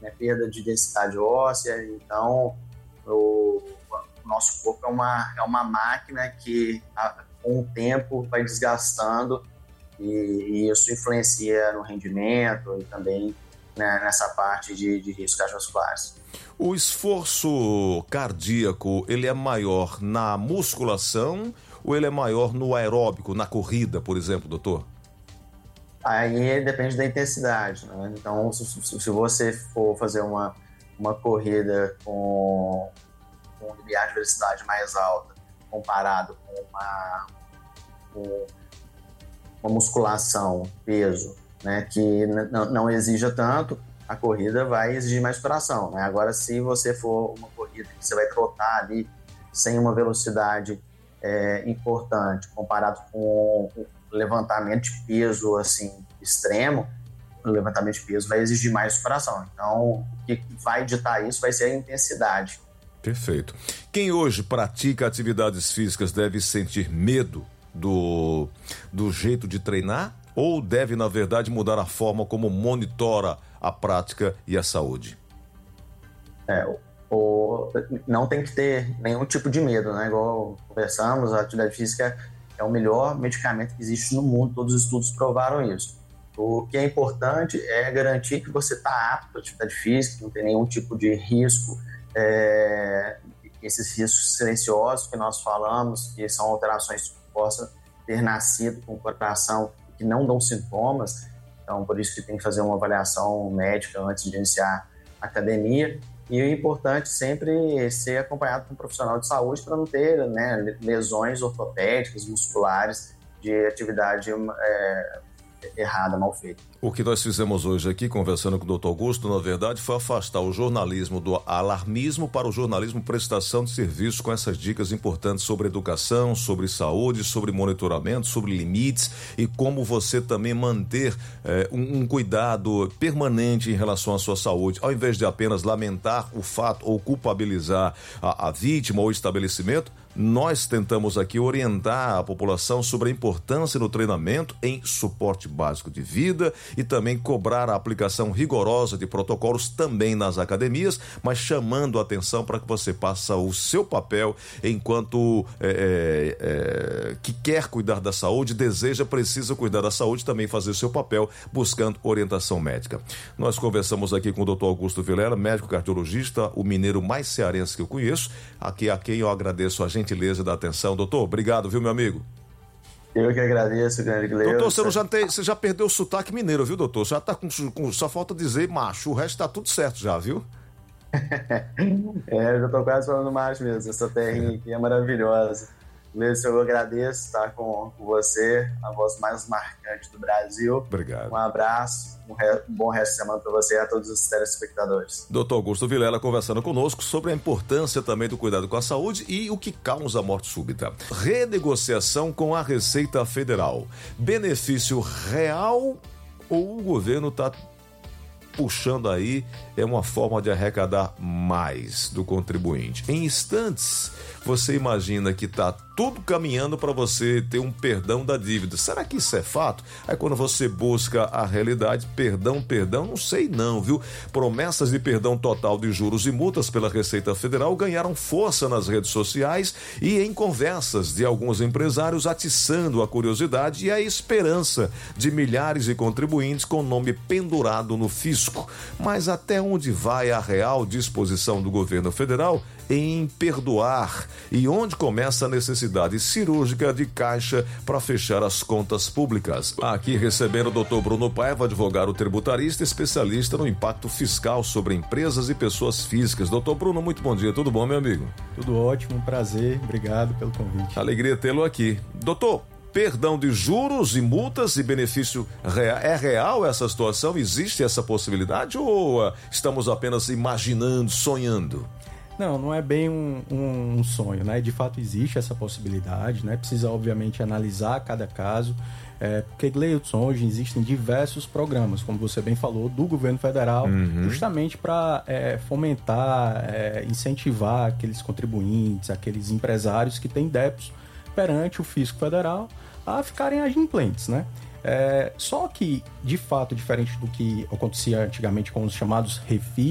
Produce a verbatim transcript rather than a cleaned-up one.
né, perda de densidade óssea. Então, o, o nosso corpo é uma, é uma máquina que, a, com o tempo, vai desgastando e, e isso influencia no rendimento e também, né, nessa parte de, de riscos cardiovasculares. O esforço cardíaco, ele é maior na musculação ou ele é maior no aeróbico, na corrida, por exemplo, doutor? Aí depende da intensidade, né? Então, se, se você for fazer uma, uma corrida com, com um limiar de velocidade mais alta, comparado com uma, com uma musculação, peso, né, que n- não exija tanto, a corrida vai exigir mais tração, né? Agora, se você for uma corrida que você vai trotar ali sem uma velocidade é, importante, comparado com levantamento de peso assim, extremo, o levantamento de peso vai exigir mais superação. Então, o que vai ditar isso vai ser a intensidade. Perfeito. Quem hoje pratica atividades físicas deve sentir medo do, do jeito de treinar ou deve, na verdade, mudar a forma como monitora a prática e a saúde? É, o, não tem que ter nenhum tipo de medo, né? Igual conversamos, a atividade física é o melhor medicamento que existe no mundo, todos os estudos provaram isso. O que é importante é garantir que você está apto à atividade física, que não tem nenhum tipo de risco, é, esses riscos silenciosos que nós falamos, que são alterações que possam ter nascido com o coração e que não dão sintomas, então por isso que tem que fazer uma avaliação médica antes de iniciar a academia. E o importante sempre é ser acompanhado por um profissional de saúde para não ter, né, lesões ortopédicas, musculares de atividade é, errada, mal feita. O que nós fizemos hoje aqui, conversando com o doutor Augusto, na verdade, foi afastar o jornalismo do alarmismo para o jornalismo prestação de serviço, com essas dicas importantes sobre educação, sobre saúde, sobre monitoramento, sobre limites e como você também manter eh, um, um cuidado permanente em relação à sua saúde, ao invés de apenas lamentar o fato ou culpabilizar a, a vítima ou o estabelecimento. Nós tentamos aqui orientar a população sobre a importância do treinamento em suporte básico de vida e também cobrar a aplicação rigorosa de protocolos também nas academias, mas chamando a atenção para que você faça o seu papel enquanto é, é, que quer cuidar da saúde, deseja, precisa cuidar da saúde, também fazer o seu papel buscando orientação médica. Nós conversamos aqui com o doutor Augusto Vilela, médico cardiologista, o mineiro mais cearense que eu conheço, aqui a quem eu agradeço a gentileza da atenção. Doutor, obrigado, viu, meu amigo? Eu que agradeço, grande Gleuson. Doutor, você, não já tem, você já perdeu o sotaque mineiro, viu, doutor? Já tá com, com só falta dizer macho, o resto tá tudo certo já, viu? É, eu já tô quase falando macho mesmo, essa terrinha aqui é maravilhosa. Gleuson, eu agradeço estar com, com você, a voz mais marcante do Brasil. Obrigado. Um abraço, um, re, um bom resto de semana para você e a todos os telespectadores. doutor Augusto Vilela conversando conosco sobre a importância também do cuidado com a saúde e o que causa a morte súbita. Renegociação com a Receita Federal. Benefício real ou o governo está puxando aí, é uma forma de arrecadar mais do contribuinte? Em instantes, você imagina que está tudo caminhando para você ter um perdão da dívida. Será que isso é fato? Aí quando você busca a realidade, perdão, perdão, não sei não, viu? Promessas de perdão total de juros e multas pela Receita Federal ganharam força nas redes sociais e em conversas de alguns empresários, atiçando a curiosidade e a esperança de milhares de contribuintes com o nome pendurado no fisco. Mas até onde vai a real disposição do governo federal em perdoar e onde começa a necessidade cirúrgica de caixa para fechar as contas públicas? Aqui recebendo o doutor Bruno Paiva, advogado tributarista, especialista no impacto fiscal sobre empresas e pessoas físicas. Doutor Bruno, muito bom dia, tudo bom, meu amigo? Tudo ótimo, um prazer, obrigado pelo convite. Alegria tê-lo aqui. Doutor, perdão de juros e multas e benefício real, é real essa situação? Existe essa possibilidade ou uh, estamos apenas imaginando, sonhando? Não, não é bem um, um, um sonho, né? De fato existe essa possibilidade, né? Precisa obviamente analisar cada caso, é, porque, Gleuson, hoje existem diversos programas, como você bem falou, do governo federal, uhum. justamente para é, fomentar, é, incentivar aqueles contribuintes, aqueles empresários que têm débitos perante o fisco federal a ficarem adimplentes, né? É, só que, de fato, diferente do que acontecia antigamente com os chamados refis,